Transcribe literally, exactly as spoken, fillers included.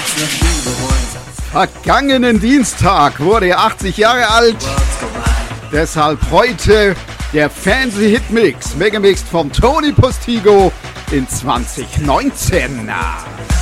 Vergangenen Dienstag wurde er achtzig Jahre alt. Deshalb heute der Fernseh-Hit-Mix, Megamix vom Tony Postigo in zwanzig neunzehn.